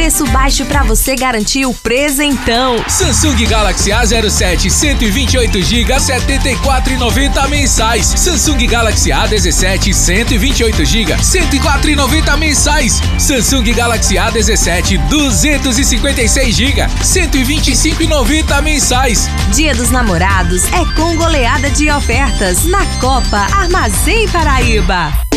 Preço baixo pra você garantir o presentão. Samsung Galaxy A07 128GB a R$ 74,90 mensais. Samsung Galaxy A17 128GB, R$ 104,90 mensais. Samsung Galaxy A17 256GB, R$ 125,90 mensais. Dia dos Namorados é com goleada de ofertas na Copa Armazém Paraíba.